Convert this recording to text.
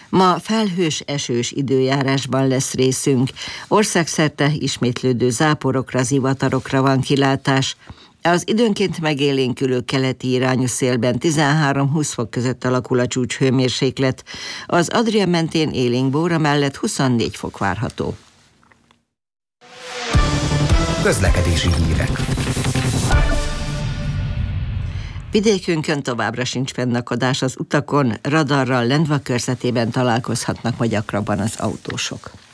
Ma felhős, esős időjárásban lesz részünk. Országszerte ismétlődő záporokra, zivatarokra van kilátás. Az időnként megélénkülő keleti irányú szélben 13-20 fok között alakul a csúcshőmérséklet. Az Adria mentén élénk bóra mellett 24 fok várható. Közlekedési hírek. Vidékünkön továbbra sincs fennakadás az utakon, radarral Lendva körzetében találkozhatnak ma gyakrabban az autósok.